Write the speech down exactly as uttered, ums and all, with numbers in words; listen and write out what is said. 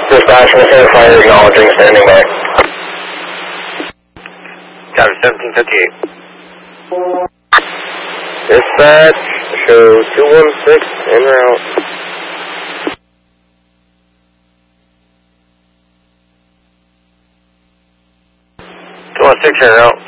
Dispatch, Missing Fire, acknowledging, standing by. Copy, seventeen fifty-eight. Dispatch, show two one six, en route. two one six, en route.